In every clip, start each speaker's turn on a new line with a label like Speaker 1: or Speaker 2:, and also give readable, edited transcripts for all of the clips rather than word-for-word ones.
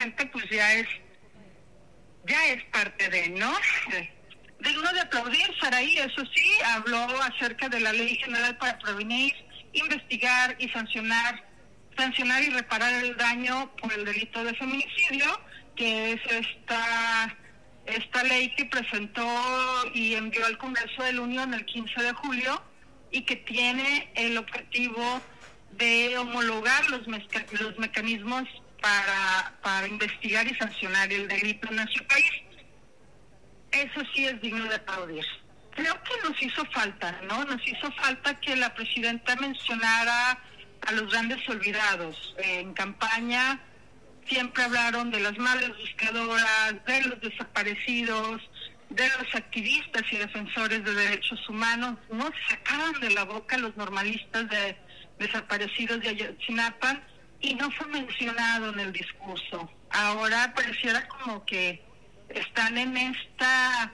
Speaker 1: presidente pues ya es parte de, ¿no? Digno de aplaudir. Saraí, eso sí, habló acerca de la Ley General para prevenir, investigar y sancionar y reparar el daño por el delito de feminicidio, que es esta ley que presentó y envió al Congreso de la Unión el 15 de julio y que tiene el objetivo de homologar los mecanismos para investigar y sancionar el delito en nuestro país. Eso sí es digno de aplaudir. Creo que nos hizo falta, ¿no? Nos hizo falta que la presidenta mencionara a los grandes olvidados. En campaña siempre hablaron de las madres buscadoras, de los desaparecidos, de los activistas y defensores de derechos humanos. No se sacaban de la boca los normalistas de desaparecidos de Ayotzinapa y no fue mencionado en el discurso. Ahora pareciera como que están en esta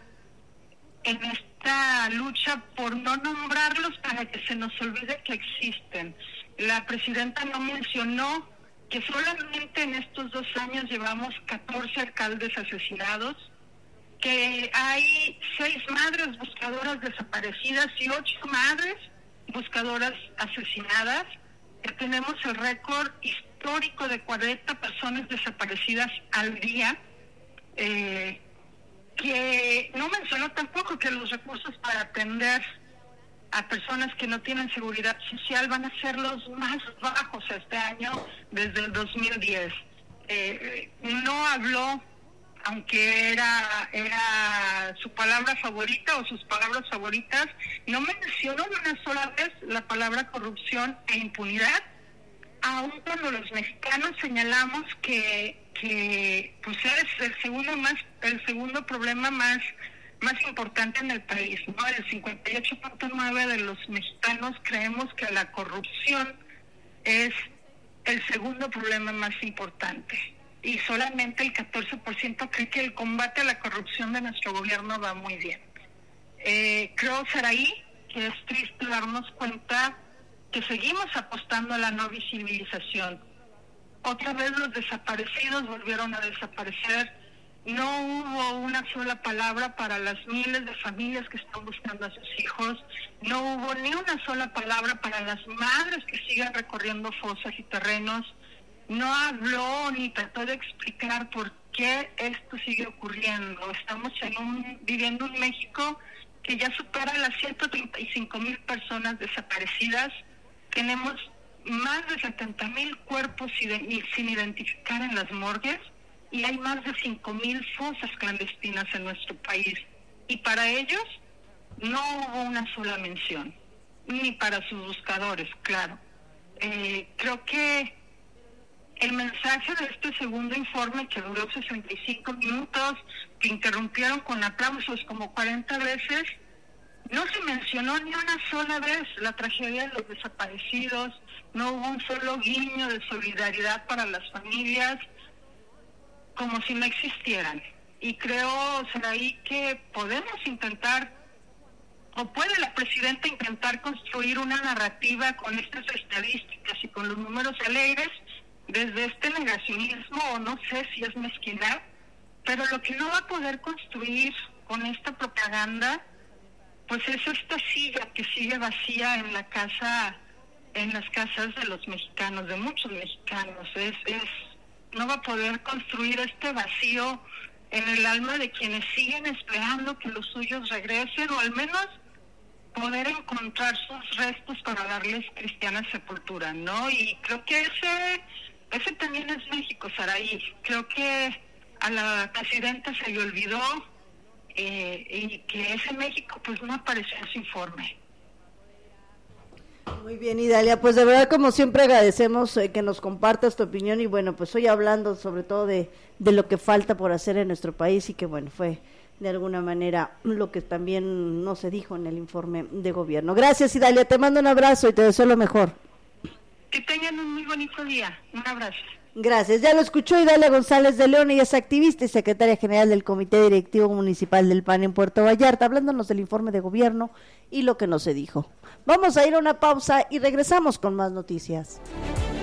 Speaker 1: lucha por no nombrarlos para que se nos olvide que existen. La presidenta no mencionó que solamente en estos 2 años llevamos 14 alcaldes asesinados, que hay 6 madres buscadoras desaparecidas y 8 madres buscadoras asesinadas, que tenemos el récord histórico de 40 personas desaparecidas al día, que no mencionó tampoco que los recursos para atender a personas que no tienen seguridad social van a ser los más bajos este año desde el 2010. No habló, aunque era su palabra favorita o sus palabras favoritas, no mencionó una sola vez la palabra corrupción e impunidad, aun cuando los mexicanos señalamos que pues es el segundo problema más importante en el país, ¿no? El 58.9% de los mexicanos creemos que la corrupción es el segundo problema más importante y solamente el 14% cree que el combate a la corrupción de nuestro gobierno va muy bien. Creo, Saraí, que es triste darnos cuenta que seguimos apostando a la no visibilización. Otra vez los desaparecidos volvieron a desaparecer. No hubo una sola palabra para las miles de familias que están buscando a sus hijos. No hubo ni una sola palabra para las madres que siguen recorriendo fosas y terrenos. No habló ni trató de explicar por qué esto sigue ocurriendo. Estamos viviendo un México que ya supera las 135,000 personas desaparecidas. Tenemos más de 70,000 cuerpos sin identificar en las morgues y hay más de 5,000 fosas clandestinas en nuestro país. Y para ellos no hubo una sola mención, ni para sus buscadores, claro. Creo que el mensaje de este segundo informe, que duró 65 minutos, que interrumpieron con aplausos como 40 veces, no se mencionó ni una sola vez la tragedia de los desaparecidos, no hubo un solo guiño de solidaridad para las familias, como si no existieran. Y creo, Saraí, que podemos intentar, o puede la presidenta intentar construir una narrativa con estas estadísticas y con los números alegres, desde este negacionismo, o no sé si es mezquindad, pero lo que no va a poder construir con esta propaganda, pues es esta silla que sigue vacía en las casas de los mexicanos, de muchos mexicanos. No va a poder construir este vacío en el alma de quienes siguen esperando que los suyos regresen, o al menos poder encontrar sus restos para darles cristiana sepultura, ¿no? Y creo que ese también es México, Saraí. Creo que a la presidenta se le olvidó y que ese México pues no apareció en su informe.
Speaker 2: Muy bien, Idalia, pues de verdad como siempre agradecemos que nos compartas tu opinión y bueno, pues hoy hablando sobre todo de lo que falta por hacer en nuestro país y que bueno, fue de alguna manera lo que también no se dijo en el informe de gobierno. Gracias, Idalia, te mando un abrazo y te deseo lo mejor.
Speaker 1: Que tengan un muy bonito día, un abrazo.
Speaker 2: Gracias, ya lo escuchó Idalia González de León, ella es activista y secretaria general del Comité Directivo Municipal del PAN en Puerto Vallarta, hablándonos del informe de gobierno y lo que no se dijo. Vamos a ir a una pausa y regresamos con más noticias.